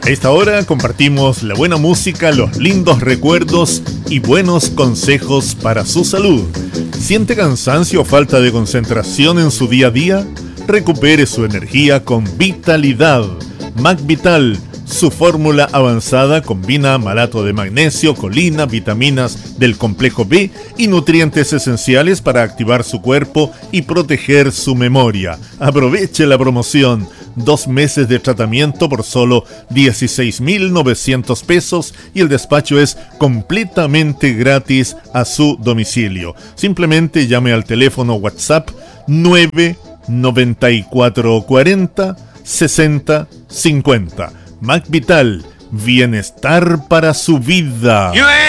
A esta hora compartimos la buena música, los lindos recuerdos y buenos consejos para su salud. ¿Siente cansancio o falta de concentración en su día a día? Recupere su energía con vitalidad. MacVital, su fórmula avanzada combina malato de magnesio, colina, vitaminas del complejo B y nutrientes esenciales para activar su cuerpo y proteger su memoria. Aproveche la promoción. 2 meses de tratamiento por solo 16.900 pesos y el despacho es completamente gratis a su domicilio. Simplemente llame al teléfono WhatsApp 99440 6050. MacVital, bienestar para su vida.